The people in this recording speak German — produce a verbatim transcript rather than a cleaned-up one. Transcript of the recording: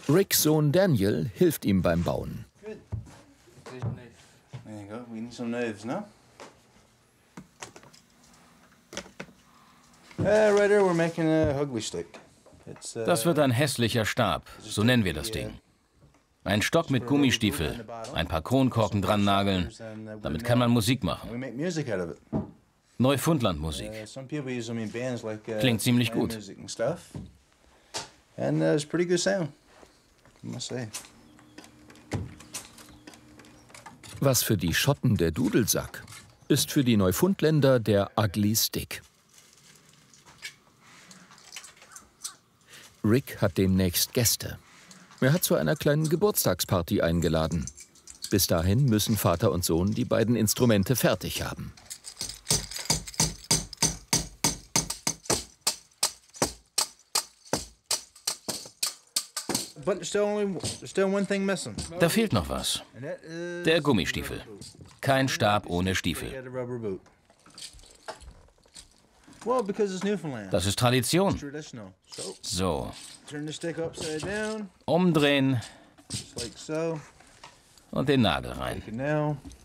Ricks Sohn Daniel hilft ihm beim Bauen. Das wird ein hässlicher Stab, so nennen wir das Ding. Ein Stock mit Gummistiefel, ein paar Kronkorken dran nageln, damit kann man Musik machen. Neufundlandmusik. Klingt ziemlich gut. Was für die Schotten der Dudelsack, ist für die Neufundländer der Ugly Stick. Rick hat demnächst Gäste. Er hat zu einer kleinen Geburtstagsparty eingeladen. Bis dahin müssen Vater und Sohn die beiden Instrumente fertig haben. Da fehlt noch was. Der Gummistiefel. Kein Stab ohne Stiefel. Das ist Tradition. So. Umdrehen. Und den Nagel rein.